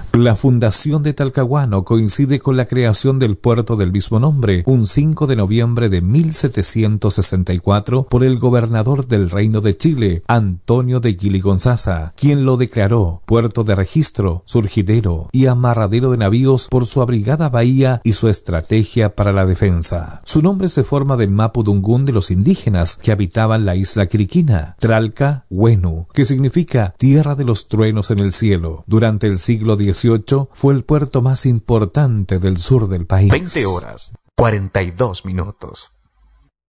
La fundación de Talcahuano coincide con la creación del puerto del mismo nombre, un 5 de noviembre de 1764, por el gobernador del Reino de Chile, Antonio de Guiligonzaza, quien lo declaró puerto de registro, surgidero y amarradero de navíos por su abrigada bahía y su estrategia para la defensa. Su nombre se forma del mapudungún de los indígenas que habitaban la isla Quiriquina, Tralca Huenu, que significa tierra de los truenos en el cielo. Durante el siglo XVIII fue el puerto más importante del sur del país. 20 horas, 42 minutos.